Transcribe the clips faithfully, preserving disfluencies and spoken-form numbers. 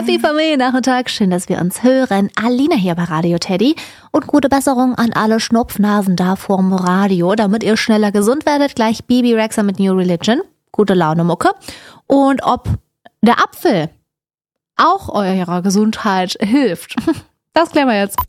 Happy Familiennachmittag, schön, dass wir uns hören. Alina hier bei Radio Teddy und gute Besserung an alle Schnupfnasen da vorm Radio, damit ihr schneller gesund werdet. Gleich Bibi Rexha mit New Religion, gute Laune Mucke. Und ob der Apfel auch eurer Gesundheit hilft, das klären wir jetzt.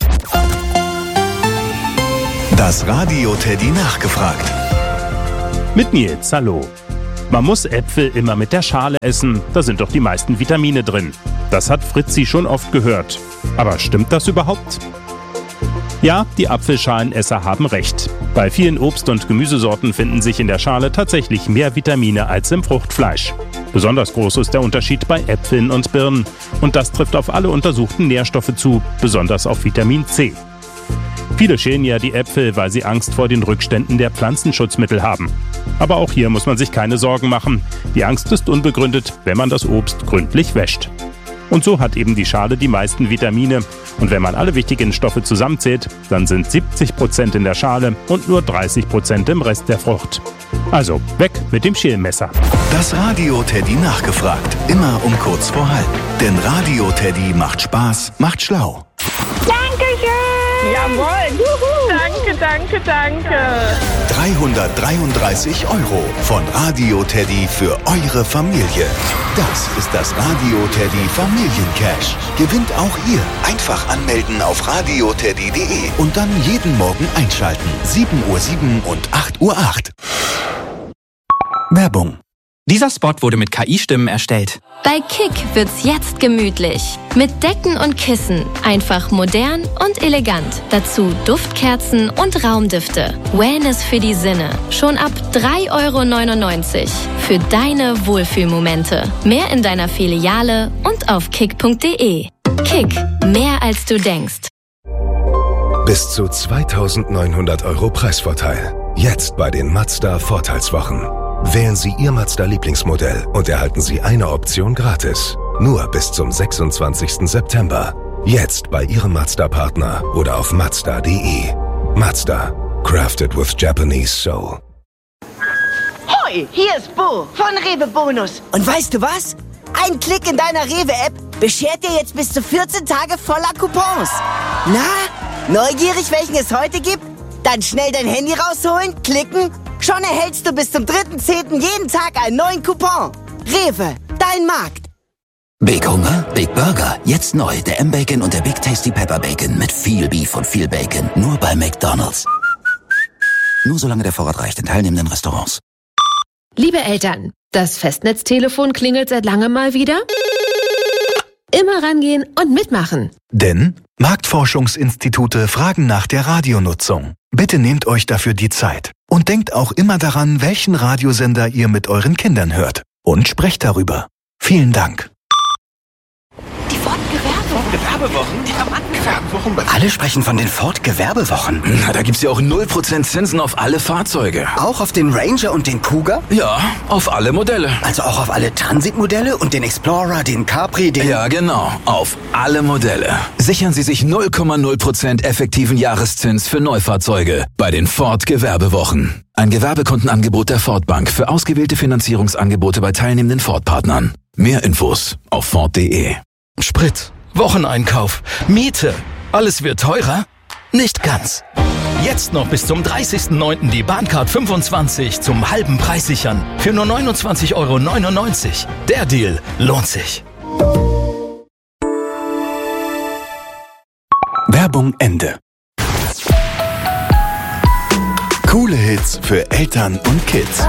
Das Radio Teddy nachgefragt. Mit Nils, hallo. Man muss Äpfel immer mit der Schale essen, da sind doch die meisten Vitamine drin. Das hat Fritzi schon oft gehört. Aber stimmt das überhaupt? Ja, die Apfelschalenesser haben recht. Bei vielen Obst- und Gemüsesorten finden sich in der Schale tatsächlich mehr Vitamine als im Fruchtfleisch. Besonders groß ist der Unterschied bei Äpfeln und Birnen. Und das trifft auf alle untersuchten Nährstoffe zu, besonders auf Vitamin C. Viele schälen ja die Äpfel, weil sie Angst vor den Rückständen der Pflanzenschutzmittel haben. Aber auch hier muss man sich keine Sorgen machen. Die Angst ist unbegründet, wenn man das Obst gründlich wäscht. Und so hat eben die Schale die meisten Vitamine. Und wenn man alle wichtigen Stoffe zusammenzählt, dann sind siebzig Prozent in der Schale und nur dreißig Prozent im Rest der Frucht. Also weg mit dem Schälmesser. Das Radio Teddy nachgefragt. Immer um kurz vor halb. Denn Radio Teddy macht Spaß, macht schlau. Dankeschön! Jawohl! Juhu. Danke, danke, danke! dreihundertdreiunddreißig Euro von Radio Teddy für eure Familie. Das ist das Radio Teddy Familiencash. Gewinnt auch ihr. Einfach anmelden auf radio teddy punkt de und dann jeden Morgen einschalten. sieben Uhr sieben und acht Uhr acht. Werbung. Dieser Spot wurde mit K I-Stimmen erstellt. Bei Kick wird's jetzt gemütlich. Mit Decken und Kissen. Einfach modern und elegant. Dazu Duftkerzen und Raumdüfte. Wellness für die Sinne. Schon ab drei Euro neunundneunzig. Für deine Wohlfühlmomente. Mehr in deiner Filiale und auf kick punkt de. Kick. Mehr als du denkst. Bis zu zweitausendneunhundert Euro Preisvorteil. Jetzt bei den Mazda Vorteilswochen. Wählen Sie Ihr Mazda-Lieblingsmodell und erhalten Sie eine Option gratis. Nur bis zum sechsundzwanzigsten September. Jetzt bei Ihrem Mazda-Partner oder auf mazda punkt de. Mazda. Crafted with Japanese Soul. Hoi, hier ist Bo von Rewe Bonus. Und weißt du was? Ein Klick in deiner Rewe-App beschert dir jetzt bis zu vierzehn Tage voller Coupons. Na, neugierig, welchen es heute gibt? Dann schnell dein Handy rausholen, klicken. Schon erhältst du bis zum dritten zehnten jeden Tag einen neuen Coupon. Rewe, dein Markt. Big Hunger, Big Burger. Jetzt neu, der M-Bacon und der Big Tasty Pepper Bacon mit viel Beef und viel Bacon. Nur bei McDonald's. Nur solange der Vorrat reicht in teilnehmenden Restaurants. Liebe Eltern, das Festnetztelefon klingelt seit langem mal wieder. Immer rangehen und mitmachen. Denn Marktforschungsinstitute fragen nach der Radionutzung. Bitte nehmt euch dafür die Zeit. Und denkt auch immer daran, welchen Radiosender ihr mit euren Kindern hört. Und sprecht darüber. Vielen Dank. Die Ford-Gewerbewochen? Ja, Mann, Gewerbewochen. Alle sprechen von den Ford-Gewerbewochen. Na, da gibt's ja auch null Prozent Zinsen auf alle Fahrzeuge. Auch auf den Ranger und den Kuga? Ja, auf alle Modelle. Also auch auf alle Transit-Modelle und den Explorer, den Capri, den... Ja, genau. Auf alle Modelle. Sichern Sie sich null Komma null Prozent effektiven Jahreszins für Neufahrzeuge bei den Ford-Gewerbewochen. Ein Gewerbekundenangebot der Ford Bank für ausgewählte Finanzierungsangebote bei teilnehmenden Ford-Partnern. Mehr Infos auf ford punkt de. Sprit, Wocheneinkauf, Miete. Alles wird teurer? Nicht ganz. Jetzt noch bis zum dreißigsten neunten die Bahncard fünfundzwanzig zum halben Preis sichern. Für nur neunundzwanzig Euro neunundneunzig. Der Deal lohnt sich. Werbung Ende. Coole Hits für Eltern und Kids.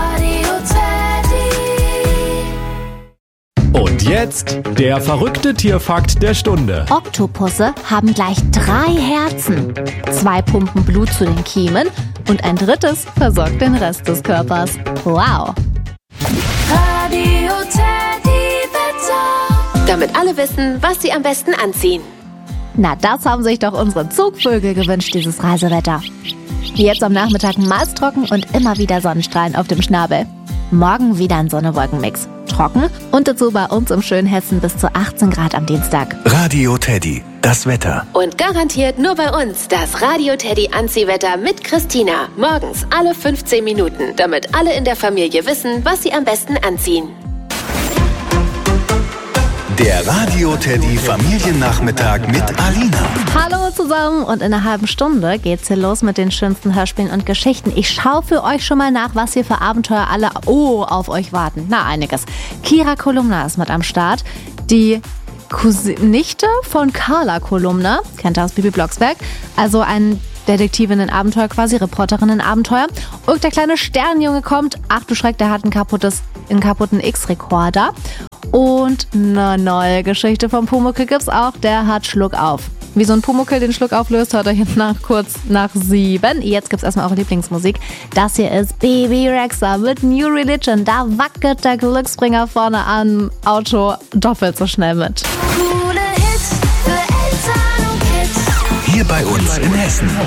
Und jetzt der verrückte Tierfakt der Stunde. Oktopusse haben gleich drei Herzen. Zwei pumpen Blut zu den Kiemen und ein drittes versorgt den Rest des Körpers. Wow. Radio Teddy Wetter. Damit alle wissen, was sie am besten anziehen. Na, das haben sich doch unsere Zugvögel gewünscht, dieses Reisewetter. Jetzt am Nachmittag meist trocken und immer wieder Sonnenstrahlen auf dem Schnabel. Morgen wieder ein Sonne-Wolken-Mix. Trocken und dazu bei uns im schönen Hessen bis zu achtzehn Grad am Dienstag. Radio Teddy, das Wetter. Und garantiert nur bei uns das Radio Teddy Anziehwetter mit Christina. Morgens alle fünfzehn Minuten, damit alle in der Familie wissen, was sie am besten anziehen. Der Radio Teddy Familiennachmittag mit Alina. Hallo zusammen und in einer halben Stunde geht's hier los mit den schönsten Hörspielen und Geschichten. Ich schaue für euch schon mal nach, was hier für Abenteuer alle oh, auf euch warten. Na, einiges. Kira Kolumna ist mit am Start. Die Cousin- Nichte von Carla Kolumna, kennt ihr aus Bibi Blocksberg. Also ein Detektivinnen-Abenteuer, quasi Reporterinnen-Abenteuer. Und der kleine Sternenjunge kommt. Ach du Schreck, der hat ein kaputtes, einen kaputten X-Rekorder. Und eine neue Geschichte vom Pumuckl gibt's auch. Der hat Schluck auf. Wie so ein Pumuckl den Schluck auflöst, hört er hier nach kurz nach sieben. Jetzt gibt's erstmal eure Lieblingsmusik. Das hier ist Baby Rexha mit New Religion. Da wackelt der Glücksbringer vorne am Auto doppelt so schnell mit. Hier bei uns in Hessen.